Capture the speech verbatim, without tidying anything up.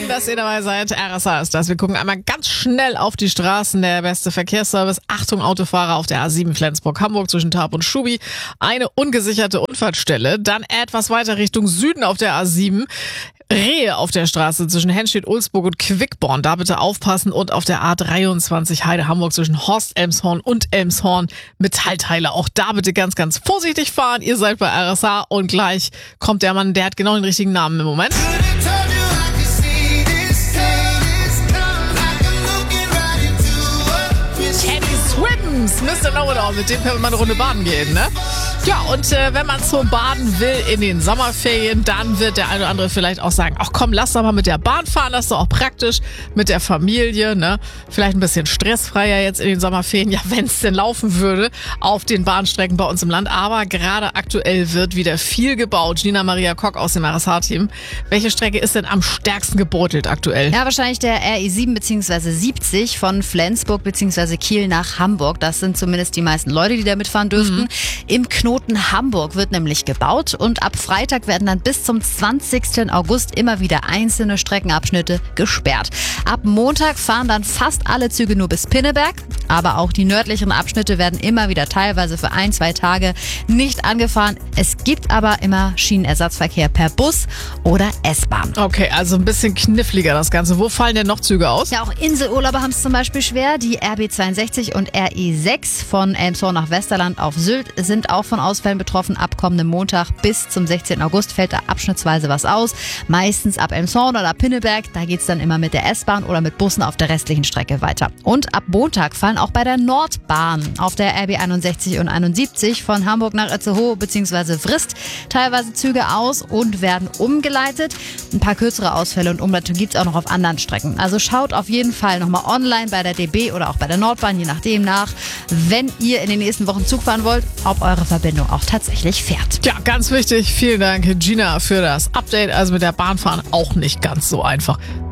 dass ihr dabei seid. R S A ist das. Wir gucken einmal ganz schnell auf die Straßen. Der beste Verkehrsservice. Achtung, Autofahrer auf der A sieben Flensburg-Hamburg zwischen Tarp und Schubi. Eine ungesicherte Unfallstelle. Dann etwas weiter Richtung Süden auf der A sieben. Rehe auf der Straße zwischen Henstedt, Ulsburg und Quickborn. Da bitte aufpassen. Und auf der A dreiundzwanzig Heide Hamburg zwischen Horst, Elmshorn und Elmshorn Metallteile. Auch da bitte ganz, ganz vorsichtig fahren. Ihr seid bei R S A und gleich kommt der Mann, der hat genau den richtigen Namen im Moment. Mister Know-it-all, mit dem können wir mal eine Runde baden gehen, ne? Ja, und äh, wenn man zum Baden will in den Sommerferien, dann wird der eine oder andere vielleicht auch sagen, ach komm, lass doch mal mit der Bahn fahren, das ist doch auch praktisch mit der Familie, ne? Vielleicht ein bisschen stressfreier jetzt in den Sommerferien, ja, wenn es denn laufen würde auf den Bahnstrecken bei uns im Land. Aber gerade aktuell wird wieder viel gebaut. Gina Maria Kock aus dem R S H-Team. Welche Strecke ist denn am stärksten gebeutelt aktuell? Ja, wahrscheinlich der R E sieben bzw. siebzig von Flensburg bzw. Kiel nach Hamburg. Das sind zumindest die meisten Leute, die da mitfahren dürften. Mhm. Im Knoten Hamburg wird nämlich gebaut und ab Freitag werden dann bis zum zwanzigsten August immer wieder einzelne Streckenabschnitte gesperrt. Ab Montag fahren dann fast alle Züge nur bis Pinneberg, aber auch die nördlichen Abschnitte werden immer wieder teilweise für ein, zwei Tage nicht angefahren. Es gibt aber immer Schienenersatzverkehr per Bus oder S-Bahn. Okay, also ein bisschen kniffliger das Ganze. Wo fallen denn noch Züge aus? Ja, auch Inselurlauber haben es zum Beispiel schwer. Die R B zweiundsechzig und R E sechs von Elmshorn nach Westerland auf Sylt sind auch von Ausfällen betroffen. Ab kommendem Montag bis zum sechzehnten August fällt da abschnittsweise was aus. Meistens ab Elmshorn oder Pinneberg. Da geht's dann immer mit der S-Bahn oder mit Bussen auf der restlichen Strecke weiter. Und ab Montag fallen auch bei der Nordbahn auf der R B einundsechzig und einundsiebzig von Hamburg nach Itzehoe bzw. Vrist teilweise Züge aus und werden umgeleitet. Ein paar kürzere Ausfälle und Umleitungen gibt's auch noch auf anderen Strecken. Also schaut auf jeden Fall nochmal online bei der D B oder auch bei der Nordbahn, je nachdem nach, wenn ihr in den nächsten Wochen Zug fahren wollt, ob eure Verbindung auch tatsächlich fährt. Ja, ganz wichtig. Vielen Dank, Gina, für das Update. Also mit der Bahn fahren auch nicht ganz so einfach.